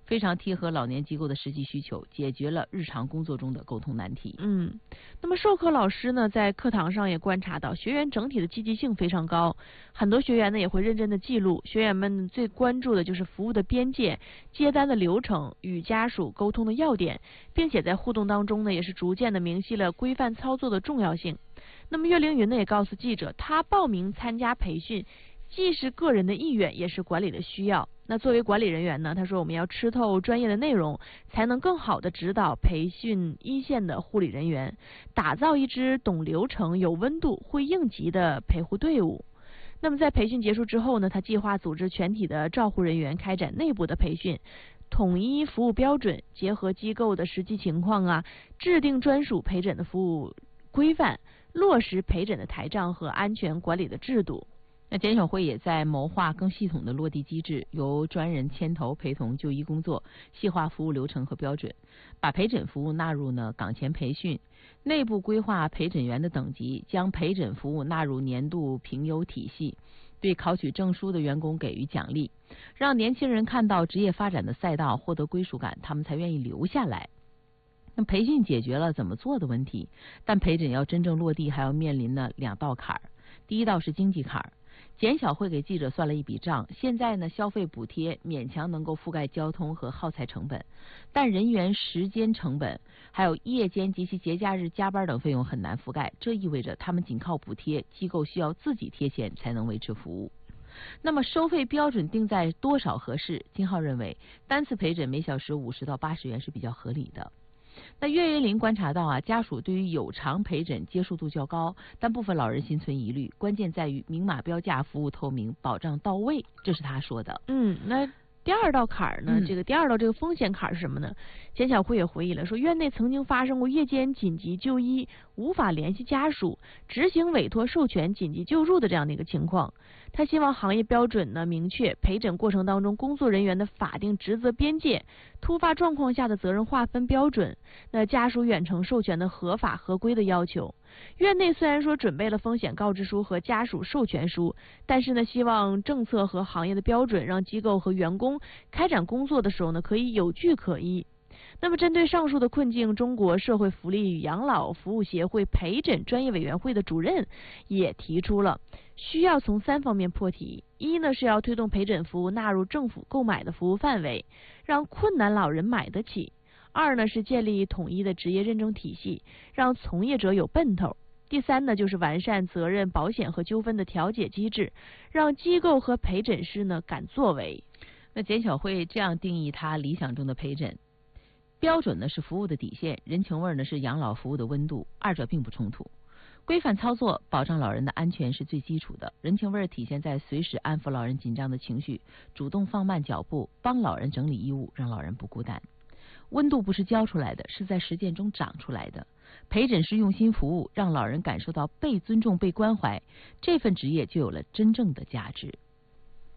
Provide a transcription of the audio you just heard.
非常贴合老年机构的实际需求，解决了日常工作中的沟通难题。 那么授课老师呢，在课堂上也观察到学员整体的积极性非常高，很多学员呢也会认真的记录。学员们最关注的就是服务的边界、接单的流程、与家属沟通的要点，并且在互动当中呢，也是逐渐的明晰了规范操作的重要性。那么岳凌云呢也告诉记者，他报名参加培训，既是个人的意愿，也是管理的需要。那作为管理人员呢，他说我们要吃透专业的内容，才能更好的指导培训一线的护理人员，打造一支懂流程、有温度、会应急的陪护队伍。那么在培训结束之后呢，他计划组织全体的照护人员开展内部的培训，统一服务标准，结合机构的实际情况制定专属陪诊的服务规范，落实陪诊的台账和安全管理的制度。 那检小会也在谋划更系统的落地机制，由专人牵头陪同就医工作，细化服务流程和标准，把陪诊服务纳入岗前培训，内部规划陪诊员的等级，将陪诊服务纳入年度评优体系，对考取证书的员工给予奖励，让年轻人看到职业发展的赛道，获得归属感，他们才愿意留下来。那培训解决了怎么做的问题，但陪诊要真正落地，还要面临2道坎儿。第一道是经济坎儿。检小会给记者算了一笔账，现在消费补贴勉强能够覆盖交通和耗材成本，但人员时间成本还有夜间及其节假日加班等费用很难覆盖，这意味着他们仅靠补贴，机构需要自己贴钱才能维持服务。那么收费标准定在多少合适？金浩认为单次陪诊每小时50到80元是比较合理的。那岳云林观察到家属对于有偿陪诊接受度较高，但部分老人心存疑虑，关键在于明码标价、服务透明、保障到位，这是他说的。 那第二道坎儿呢？第二道这个风险坎儿是什么呢？检小会也回忆了，说院内曾经发生过夜间紧急就医无法联系家属，执行委托授权紧急救助的这样的一个情况。他希望行业标准呢明确，陪诊过程当中工作人员的法定职责边界，突发状况下的责任划分标准，那家属远程授权的合法合规的要求。院内虽然说准备了风险告知书和家属授权书，但是呢，希望政策和行业的标准让机构和员工开展工作的时候呢，可以有据可依。那么针对上述的困境，中国社会福利与养老服务协会陪诊专业委员会的主任也提出了需要从3方面破题。一呢是要推动陪诊服务纳入政府购买的服务范围，让困难老人买得起。2呢是建立统一的职业认证体系，让从业者有奔头。第3呢就是完善责任保险和纠纷的调解机制，让机构和陪诊师呢敢作为。 那检小会这样定义他理想中的陪诊标准是服务的底线，人情味是养老服务的温度，二者并不冲突。规范操作，保障老人的安全是最基础的。人情味体现在随时安抚老人紧张的情绪，主动放慢脚步，帮老人整理衣物，让老人不孤单。温度不是教出来的，是在实践中长出来的。陪诊是用心服务，让老人感受到被尊重、被关怀，这份职业就有了真正的价值。